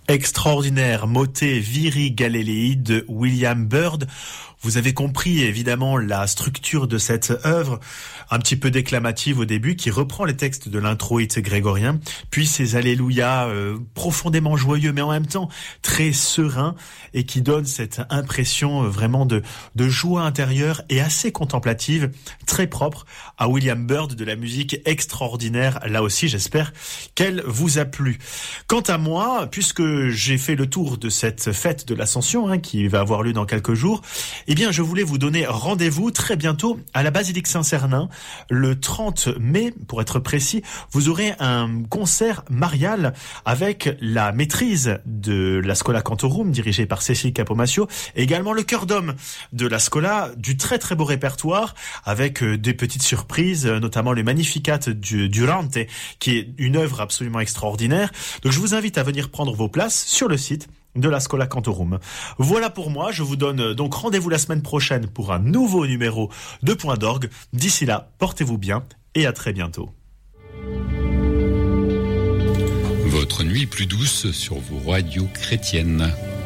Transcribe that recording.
Extraordinaire motet Viri Galilei de William Byrd. Vous avez compris évidemment la structure de cette œuvre, un petit peu déclamative au début, qui reprend les textes de l'introïte grégorien, puis ces alléluia profondément joyeux, mais en même temps très sereins, et qui donne cette impression vraiment de joie intérieure et assez contemplative, très propre à William Byrd, de la musique extraordinaire. Là aussi, j'espère qu'elle vous a plu. Quant à moi, puisque j'ai fait le tour de cette fête de l'Ascension, qui va avoir lieu dans quelques jours, eh bien, je voulais vous donner rendez-vous très bientôt à la Basilique Saint-Cernin. Le 30 mai, pour être précis, vous aurez un concert marial avec la maîtrise de la Schola Cantorum, dirigée par Cécile Capomascio, et également le chœur d'homme de la Schola, du très très beau répertoire, avec des petites surprises, notamment le Magnificat du Durante, qui est une œuvre absolument extraordinaire. Donc je vous invite à venir prendre vos places sur le site de la Schola Cantorum. Voilà pour moi, je vous donne donc rendez-vous la semaine prochaine pour un nouveau numéro de Point d'Orgue. D'ici là, portez-vous bien et à très bientôt. Votre nuit plus douce sur vos radios chrétiennes.